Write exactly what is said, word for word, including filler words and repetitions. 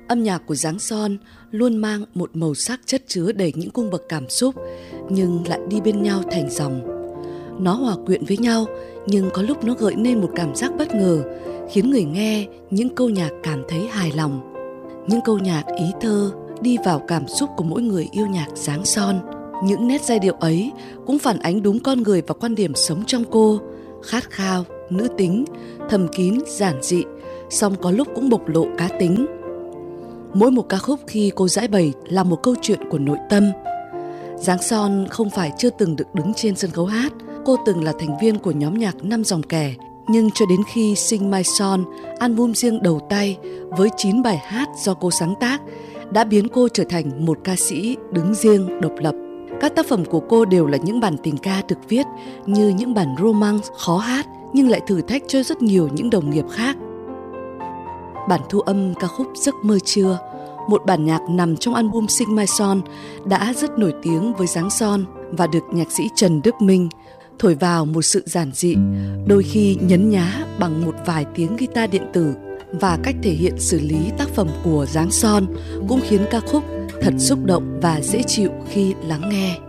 Âm nhạc của Giáng Son luôn mang một màu sắc chất chứa đầy những cung bậc cảm xúc, nhưng lại đi bên nhau thành dòng. Nó hòa quyện với nhau, nhưng có lúc nó gợi nên một cảm giác bất ngờ, khiến người nghe những câu nhạc cảm thấy hài lòng. Những câu nhạc ý thơ đi vào cảm xúc của mỗi người yêu nhạc Giáng Son. Những nét giai điệu ấy cũng phản ánh đúng con người và quan điểm sống trong cô, khát khao, nữ tính, thầm kín, giản dị, song có lúc cũng bộc lộ cá tính. Mỗi một ca khúc khi cô giải bày là một câu chuyện của nội tâm. Giáng Son không phải chưa từng được đứng trên sân khấu hát, cô từng là thành viên của nhóm nhạc Năm Dòng Kẻ, nhưng cho đến khi Sing My Son, album riêng đầu tay với chín bài hát do cô sáng tác, đã biến cô trở thành một ca sĩ đứng riêng độc lập. Các tác phẩm của cô đều là những bản tình ca được viết như những bản romance khó hát nhưng lại thử thách cho rất nhiều những đồng nghiệp khác. Bản thu âm ca khúc Giấc Mơ Trưa, một bản nhạc nằm trong album Sing My Son, đã rất nổi tiếng với Giáng Son và được nhạc sĩ Trần Đức Minh thổi vào một sự giản dị, đôi khi nhấn nhá bằng một vài tiếng guitar điện tử, và cách thể hiện xử lý tác phẩm của Giáng Son cũng khiến ca khúc thật xúc động và dễ chịu khi lắng nghe.